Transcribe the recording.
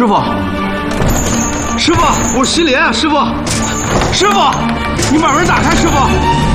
师傅，师傅，我是西林啊，师傅，师傅，你把门打开，师傅。